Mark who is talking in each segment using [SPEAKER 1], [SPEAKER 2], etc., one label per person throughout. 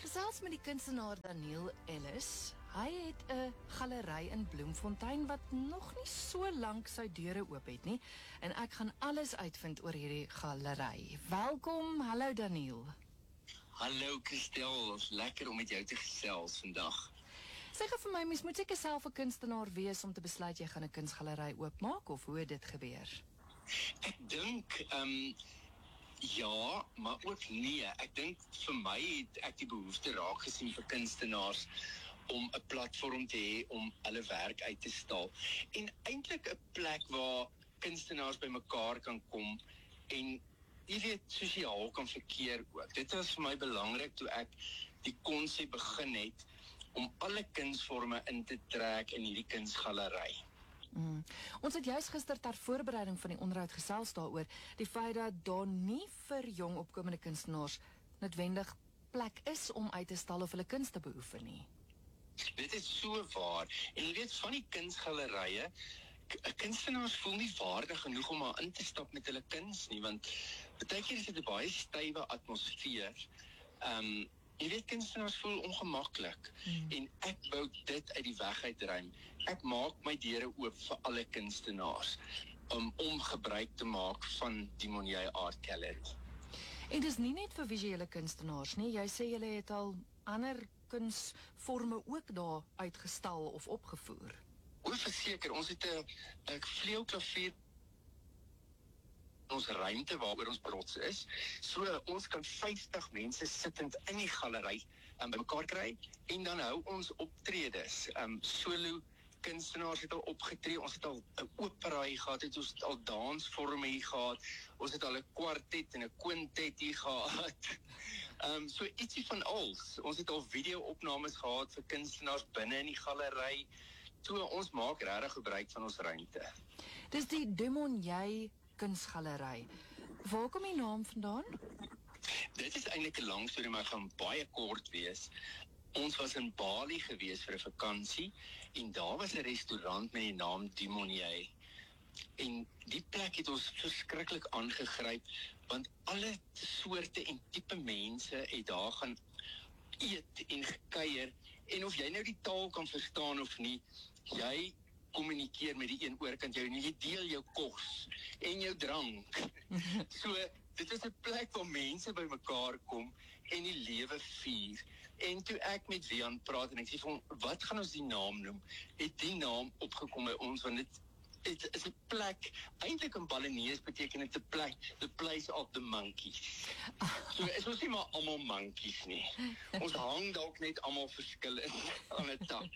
[SPEAKER 1] gesels met die kunstenaar Daniel Ellis. Hy het 'n galery in Bloemfontein wat nog nie so lank sy deure oop het nie, en ek gaan alles uitvind oor hierdie galery. Welkom, hallo Daniel.
[SPEAKER 2] Hallo Christel, ons lekker om met jou te gesels vandag.
[SPEAKER 1] Sê gou vir my, mens moet seker self 'n kunstenaar wees om te besluit jy gaan 'n kunsgalery oopmaak, of hoe het dit gebeur?
[SPEAKER 2] Ek dink, ja, maar ook nee. Ek dink vir my het ek die behoefte raak gesien vir kunstenaars om 'n platform te hê om hulle werk uit te stal. En eintlik 'n plek waar kunstenaars bymekaar kan kom en jy weet, sosiaal kan verkeer ook. Dit was vir my belangrik toe ek die konsep begin het om alle kunsvorme in te trek in hierdie kunsgalery.
[SPEAKER 1] Ons het juist gister ter voorbereiding van die onderhoud gesels daaroor die feit dat daar nie vir jong opkomende kunstenaars noodwendig plek is om uit te stal of hulle kuns te beoefen nie.
[SPEAKER 2] Dit is so waar. En jy weet, van die kunsgalerye, kunstenaars voel nie waardig genoeg om maar in te stap met hulle kuns nie, want baie keer is dit 'n baie stywe atmosfeer. Jy weet, kunstenaars voel ongemaklik, en ek wou dit uit die weg uitruim. Ek maak my deure oop vir alle kunstenaars, om gebruik te maak van die Monnier Art Gallery.
[SPEAKER 1] En dis nie net vir visuele kunstenaars nie, jy sê julle het al ander kunsvorme ook daar uitgestal of opgevoer.
[SPEAKER 2] Verseker, ons het 'n vleuelklavier ons ruimte waaroor ons trots is. So ons kan 50 mense sittend in die galery bymekaar kry, en dan hou ons optredes. Solo kunstenaars het al opgetree, ons het al 'n opera hier gehad, ons het al dansvorme hier gehad, ons het al 'n kwartet en 'n kwintet hier gehad. So ietsie van alles. Ons het al video-opnames gehad vir kunstenaars binne in die galery. So ons maak regtig gebruik van ons ruimte.
[SPEAKER 1] Dis die De Monnier kunsgalery. Waar kom die naam vandaan?
[SPEAKER 2] Dit is eintlik 'n lang storie, maar gaan baie kort wees. Ons was in Bali gewees vir 'n vakansie, en daar was 'n restaurant met die naam De Monnier. En die plek het ons verskriklik aangegryp, want alle soorte en tipe mense het daar gaan eet en gekuier, en of jy nou die taal kan verstaan of nie, jy kommunikeer met die een oorkant jou, en jy deel jou kos en jou drank. So, dit is 'n plek waar mense bymekaar kom en die lewe vier. En toe ek met Wian praat en ek sê vir hom, wat gaan ons die naam noem? Het die naam opgekom by ons, want dit is 'n plek, eintlik in Balinese beteken dit 'n plek, the place of the monkeys. So is ons nie maar almal monkeys nie. Ons hang dalk net almal verskillend aan 'n tak.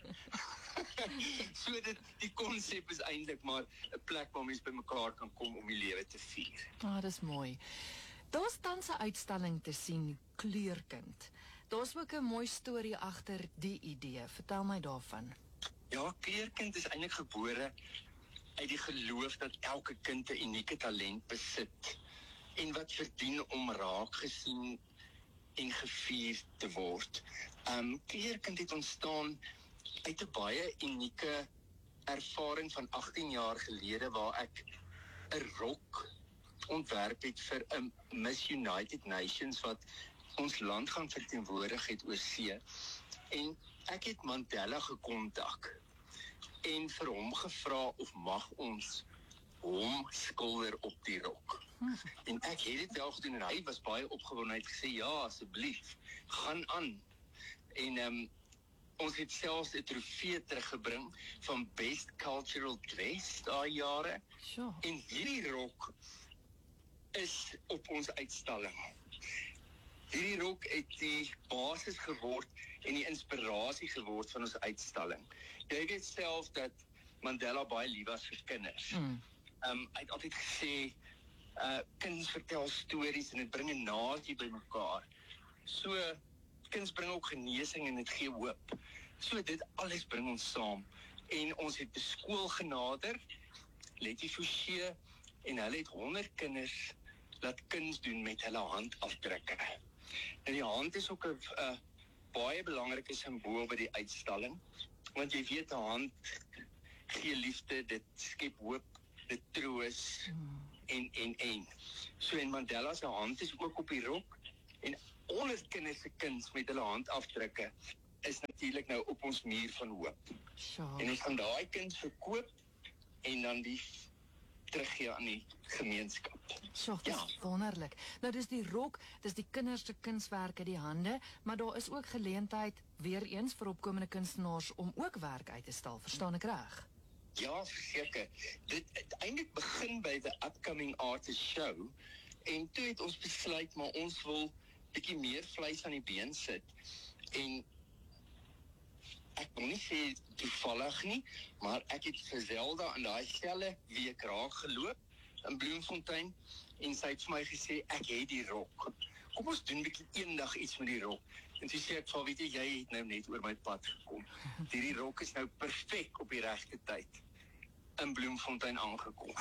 [SPEAKER 2] So die konsep is eintlik maar 'n plek waar mense bymekaar kan kom om die lewe te vier.
[SPEAKER 1] Dis mooi. Daar's tans 'n uitstalling te sien, Kleurkind. Daar's ook 'n mooi storie agter die idee. Vertel my daarvan.
[SPEAKER 2] Ja, Kleurkind is eintlik gebore uit die geloof dat elke kind 'n unieke talent besit en wat verdien om raak gesien en gevier te word. Kleurkind het ontstaan uit 'n baie unieke ervaring van 18 jaar gelede, waar ek 'n rok ontwerp het vir 'n Miss United Nations wat ons land gaan verteenwoordig het oor see. En ek het Mandela gekontak en vir hom gevra of mag ons hom skilder op die rok. En ek het dit wel gedoen, en hy was baie opgewonde. Hy het gesê, ja, asseblief, gaan aan. En ons het selfs 'n trofee teruggebring van Best Cultural Dress daai jare.
[SPEAKER 1] Sure.
[SPEAKER 2] En hierdie rok is op ons uitstalling. Hierdie rok het die basis geword en die inspirasie geword van ons uitstalling. Jy weet self dat Mandela baie lief was vir kinders. Hy het altyd gesê, kinders vertel stories en dit bring 'n nasie bymekaar. So, kinders bring ook genesing en dit gee hoop. So dit alles bring ons saam. En ons het 'n skool genader, Letty Fouché, en hulle het 100 kinders laat kuns doen met hulle handafdrukke. En die hand is ook 'n baie belangrike simbool by die uitstalling, want jy weet, 'n hand gee liefde, dit skep hoop, dit troos, en. So, en Mandela se hand is ook op die rok, en Alle kinders se kuns met hulle handafdrukke is natuurlik nou op ons muur van hoop. En ons gaan daai kuns verkoop en dan die teruggee aan die gemeenskap.
[SPEAKER 1] Dis wonderlik. Nou dis die rok, dis die kinders se kunswerke, die hande, maar daar is ook geleentheid weer eens vir opkomende kunstenaars om ook werk uit te stal, verstaan ek reg?
[SPEAKER 2] Ja, verseker. Dit eintlik begin by the Upcoming Artist Show en toe het ons besluit maar ons wil bietjie meer vleis aan die been sit en ek wil nie sê toevallig nie, maar ek het vir Zelda in daai selfde week raak geloop in Bloemfontein en sy het vir my gesê, ek het die rok. Kom ons doen bietjie eendag iets met die rok. En toe sê ek, weet jy het nou net oor my pad gekom. Die rok is nou perfek op die regte tyd in Bloemfontein aangekom.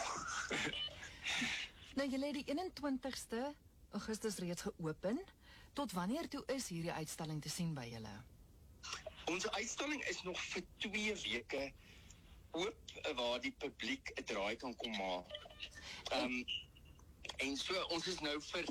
[SPEAKER 1] Nou, julle het die 21ste Augustus reeds geopen. Tot wanneer toe is hierdie uitstalling te sien by julle?
[SPEAKER 2] Ons uitstalling is nog vir 2 weke oop waar die publiek 'n draai kan kom maak. En so ons is nou vir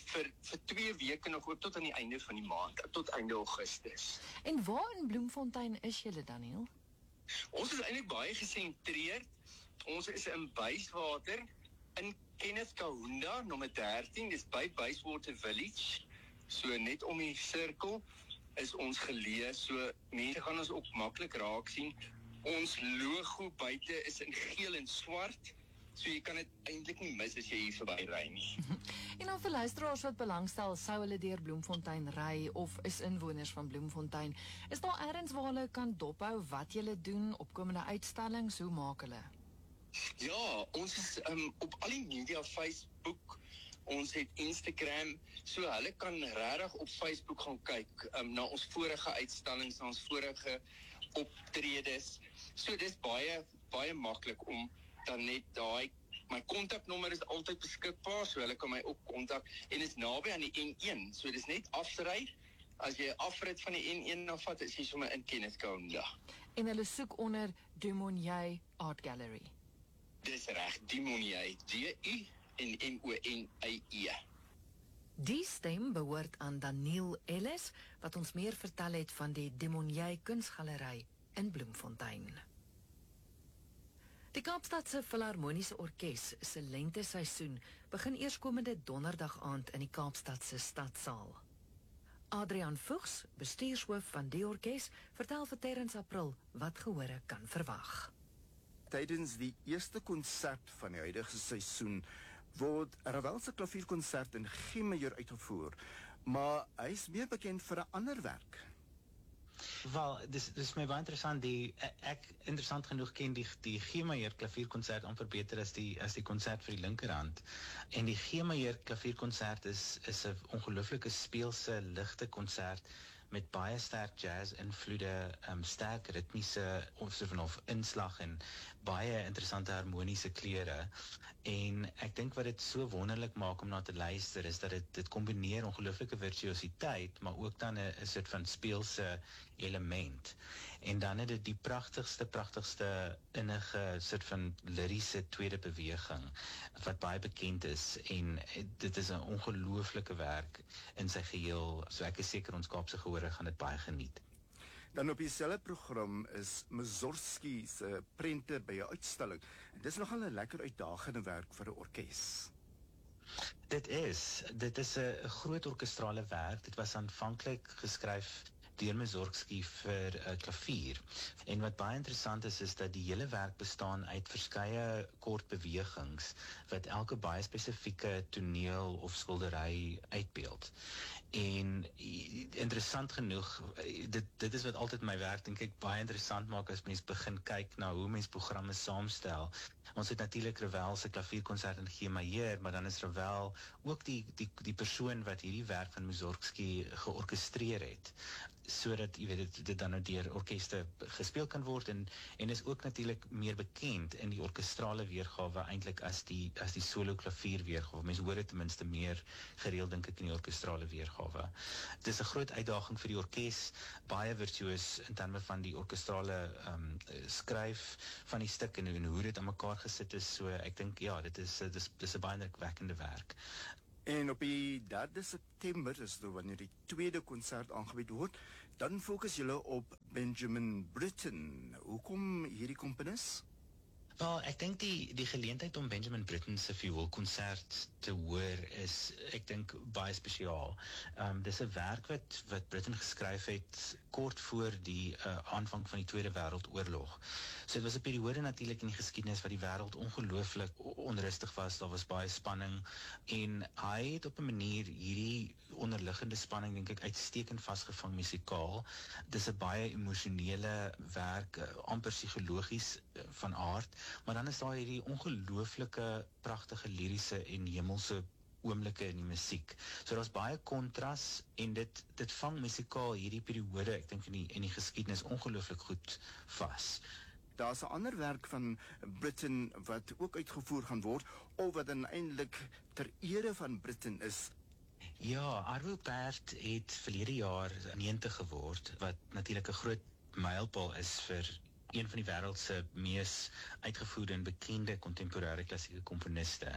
[SPEAKER 2] 2 weke nog oop tot aan die einde van die maand, tot einde Augustus.
[SPEAKER 1] En waar in Bloemfontein is julle, Daniel?
[SPEAKER 2] Ons is eintlik baie gesentreerd. Ons is in Buyswater in Kenneth Kaunda nommer 13, dis by Buyswater Village. So net om die sirkel is ons geleë, so mense gaan ons ook maklik raak sien. Ons logo buite is in geel en swart, so jy kan dit eintlik nie mis as jy hier verby ry nie.
[SPEAKER 1] En dan vir luisteraars wat belangstel, sou hulle deur Bloemfontein ry of is inwoners van Bloemfontein, is daar ergens waar hulle kan dophou wat julle doen, opkomende uitstallings, hoe maak hulle?
[SPEAKER 2] Ja, ons is op al die media, Facebook, ons het Instagram, so hulle kan regtig op Facebook gaan kyk na ons vorige uitstallings, na ons vorige optredes. So dis baie maklik om dan net my kontaknommer is altyd beskikbaar, so hulle kan my ook kontak en is naby aan die N1, so dis net afry. As jy 'n afrit van die N1 afvat, is jy sommer in Kenneth Kaunda.
[SPEAKER 1] En hulle soek onder Dumonier Art Gallery.
[SPEAKER 2] Dis reg, Dumonier, D-U-M-O-N-I-E.
[SPEAKER 1] Die stem behoort aan Daniel Ellis, wat ons meer vertel het van die Dumonier Kunsgalery in Bloemfontein. Die Kaapstadse Filharmoniese Orkees se lenteseisoen begin eerskomende donderdag aand in die Kaapstadse Stadsaal. Adrian Fuchs, bestuurshoof van die orkes, vertel vir Terrens April wat gehore kan verwag.
[SPEAKER 3] Tydens die eerste konsert van die huidige seisoen word Ravel se klavierkonsert in G-majeur uitgevoer, maar hy is meer bekend vir 'n ander werk.
[SPEAKER 4] Wel, dis my baie interessant. Ek interessant genoeg ken die G-majeur klavierkonsert amper beter as die konsert vir die linkerhand. En die G-majeur klavierkonsert is 'n ongelooflike speelse, ligte konsert met baie sterk jazz-invloede, sterk ritmiese of inslag en baie interessante harmoniese kleure. En ek dink wat dit so wonderlik maak om na te luister is dat dit kombineer ongelooflike virtuositeit, maar ook dan 'n soort van speelse element. En dan het dit die pragtigste innige soort van liriese tweede beweging wat baie bekend is, en dit is 'n ongelooflike werk in sy geheel. So ek is seker ons Kaapse gehore gaan dit baie geniet.
[SPEAKER 3] Dan op dieselfde program is Mussorgsky se prente by 'n uitstalling. Dis nogal 'n lekker uitdagende werk vir 'n orkes.
[SPEAKER 4] Dit is 'n groot orkestrale werk. Dit was aanvanklik geskryf deur Mussorgsky vir 'n klavier. En wat baie interessant is dat die hele werk bestaan uit verskeie kort bewegings wat elke baie spesifieke toneel of skildery uitbeeld. En interessant genoeg, dit is wat altyd my werk dink ek baie interessant maak as mens begin kyk na hoe mens programme saamstel. Ons het natuurlik Ravel se klavierkonsert in G-majeur, maar dan is Ravel ook die persoon wat hierdie werk van Mussorgsky georkestreer het, sodat jy weet dit dan nou deur orkeste gespeel kan word, en is ook natuurlik meer bekend in die orkestrale weergawe eintlik as die solo klavier weergawe. Mense hoor dit ten minste meer gereeld dink ek in die orkestrale weergawe. Dit is 'n groot uitdaging vir die orkes, baie virtuoos in terme van die orkestrale skryf van die stuk en hoe dit aan mekaar gesit is. So ek dink ja, dit is 'n baie indrukwekkende werk.
[SPEAKER 3] En op die 3de September, is nou wanneer die tweede konsert aangebied word, dan fokus julle op Benjamin Britten. Hoekom hierdie komponis?
[SPEAKER 4] Wel, ek dink die geleentheid om Benjamin Britten se vioolkonsert te hoor is, ek dink, baie spesiaal. Dis 'n werk wat Britten geskryf het kort voor die aanvang van die Tweede Wêreldoorlog. So dit was 'n periode natuurlik in die geskiedenis wat die wêreld ongelooflik onrustig was. Daar was baie spanning en hy het op 'n manier hierdie onderliggende spanning, dink ek, uitstekend vasgevang musikaal. Dis 'n baie emosionele werk, amper psigologies van aard, maar dan is daar hierdie ongelooflike pragtige liriese en hemelse oomblikke in die musiek. So daar's baie kontras en dit vang musikaal hierdie periode, ek dink in die geskiedenis ongelooflik goed vas.
[SPEAKER 3] Daar's 'n ander werk van Britten wat ook uitgevoer gaan word, of wat dan eintlik ter ere van Britten is.
[SPEAKER 4] Ja, Arvo Pärt het verlede jaar 90 geword, wat natuurlik 'n groot mylpaal is vir een van die wêreld se mees uitgevoerde en bekende kontemporêre klassieke komponiste.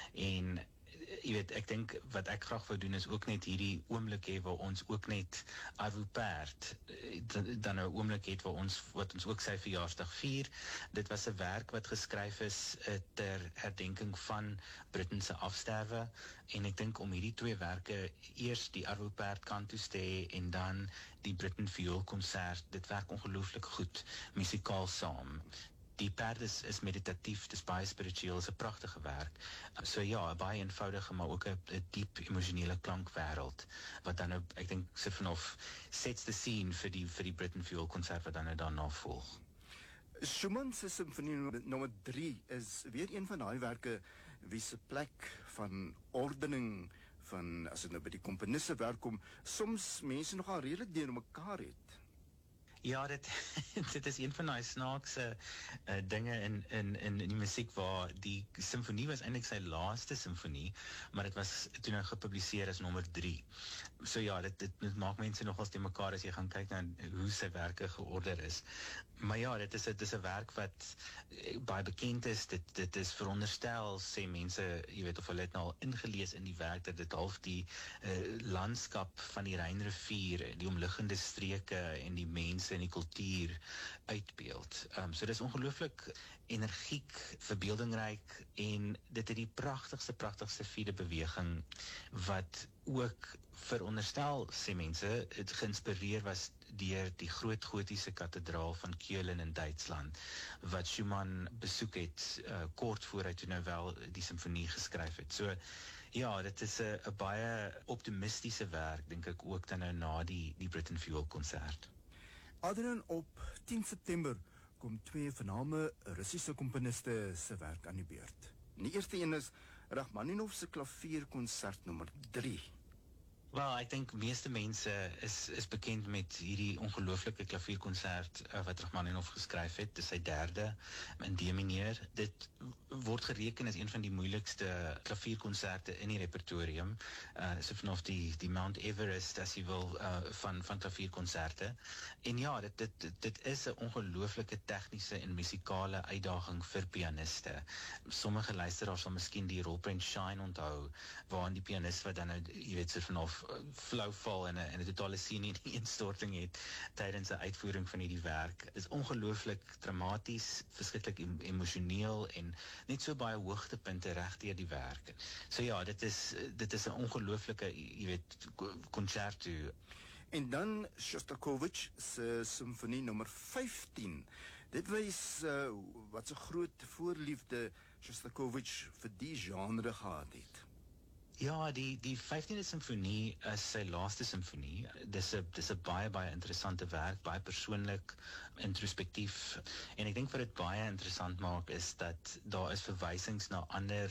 [SPEAKER 4] En jy weet, ek dink wat ek graag wou doen is ook net hierdie oomblik hê waar ons ook net Arvo Pärt dan 'n oomblik het wat ons ook sy verjaarsdag vier. Dit was 'n werk wat geskryf is ter herdenking van Britten se afsterwe, en ek dink om hierdie twee werke, eers die Arvo Pärt kantus te hê en dan die Britten vioolkonsert, dit werk ongelooflik goed musikaal saam. Die Pärt is meditatief, dis baie spiritueel, is 'n pragtige werk. So ja, 'n baie eenvoudige, maar ook 'n diep emosionele klankwêreld, wat dan nou, ek dink, sit vanaf sets the scene vir die Britten vioolkonsert wat dan nou daarna volg.
[SPEAKER 3] Schumann se simfonie nommer 3 is weer een van daai werke wie se plek van ordening, van as dit nou by die komponiste werk kom, soms mense nogal redelik deur mekaar het.
[SPEAKER 4] Ja, dit is een van daai snaakse dinge in die musiek waar die simfonie was eintlik sy laaste simfonie, maar dit was toe nou gepubliseer as nommer 3. So ja, dit maak mense nogals te mekaar as jy gaan kyk na hoe sy werke georder is. Maar ja, dit is 'n werk wat baie bekend is. Dit is veronderstel, sê mense, jy weet, of hulle het nou al ingelees in die werk, dat dit half die landskap van die Rynrivier, die omliggende streke en die mense en die kultuur uitbeeld. So dis ongelooflik energiek, verbeeldingryk, en dit het die pragtigste vierde beweging wat ook veronderstel, sê mense, het geïnspireer was deur die groot gotiese kathedraal van Keulen in Duitsland, wat Schumann besoek het kort voor hy toe nou wel die simfonie geskryf het. So ja, dit is 'n baie optimistiese werk, dink ek, ook dan nou na die Britten vioolkonsert.
[SPEAKER 3] Adrian, op 10 September kom twee voorname Russiese komponiste se werk aan die beurt. En die eerste een is Rachmaninov se klavierkonsert nommer 3.
[SPEAKER 4] Wel, ek dink meeste mense is bekend met hierdie ongelooflike klavierkonsert wat Rachmaninov geskryf het. Dis sy 3de in D-mineur. Dit word gereken as een van die moeilikste klavierkonserte in die repertorium. So vanaf die Mount Everest, as jy wil, van klavierkonserte. En ja, dit is 'n ongelooflike tegniese en musikale uitdaging vir pianiste. Sommige luisteraars sal miskien die rolprent Shine onthou, waarin die pianist wat dan nou, jy weet, so vanaf flou val en 'n totale ineenstorting het tydens 'n uitvoering van hierdie werk. Dit is ongelooflik dramaties, verskriklik emosioneel en net so baie hoogtepunte reg deur die werk. So ja, dit is 'n ongelooflike, jy weet, concerto.
[SPEAKER 3] En dan Shostakovich se simfonie nommer 15. Dit wys wat so groot voorliefde Shostakovich vir die genre gehad het.
[SPEAKER 4] Ja, die 15de simfonie is sy laaste simfonie. Dis 'n baie interessante werk, baie persoonlik, introspektief. En ek dink wat dit baie interessant maak is dat daar is verwysings na ander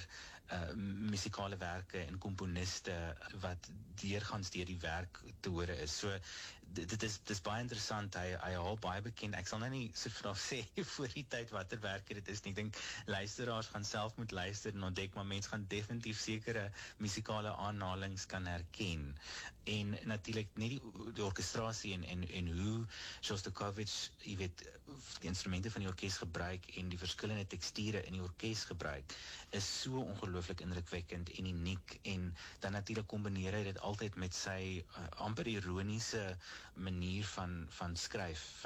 [SPEAKER 4] musikale werke en komponiste wat deurgangs deur die werk te hore is. So dit is baie interessant. Hy haal baie bekend. Ek sal nou nie so vanaf sê voor die tyd watter werke dit is nie. Ek dink luisteraars gaan self moet luister en ontdek, maar mense gaan definitief sekere musikale aanhalings kan herken. En natuurlik net die orkestrasie en hoe Shostakovich, jy weet, die instrumente van die orkes gebruik en die verskillende teksture in die orkes gebruik, is so ongelooflik ongelooflik indrukwekkend en uniek, en dan natuurlik kombineer hy dit altyd met sy amper ironiese manier van skryf.